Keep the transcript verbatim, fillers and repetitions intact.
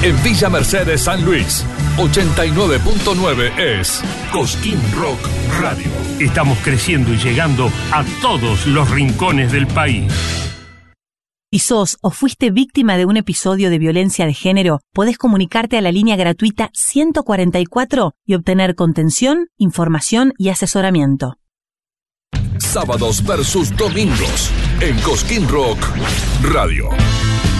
En Villa Mercedes, San Luis, ochenta y nueve punto nueve es Cosquín Rock Radio. Estamos creciendo y llegando a todos los rincones del país. Si sos o fuiste víctima de un episodio de violencia de género, podés comunicarte a la línea gratuita ciento cuarenta y cuatro y obtener contención, información y asesoramiento. Sábados versus domingos en Cosquín Rock Radio.